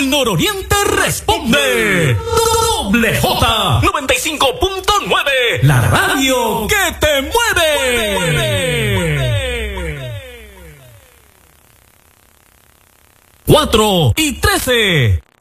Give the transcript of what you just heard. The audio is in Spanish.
el nororiente responde. Doble J 95.9, la radio que te mueve. 4 y 13.